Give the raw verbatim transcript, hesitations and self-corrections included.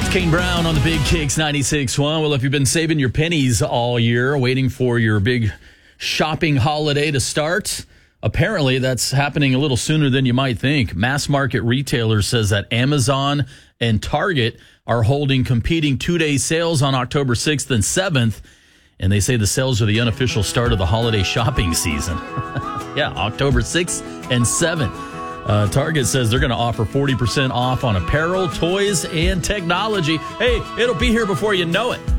Kane Brown on the Big Kicks ninety-six point one. Well, if you've been saving your pennies all year, waiting for your big shopping holiday to start, apparently that's happening a little sooner than you might think. Mass market retailer says that Amazon and Target are holding competing two-day sales on October sixth and seventh, and they say the sales are the unofficial start of the holiday shopping season. Yeah, October sixth and seventh. Uh, Target says they're going to offer forty percent off on apparel, toys, and technology. Hey, it'll be here before you know it.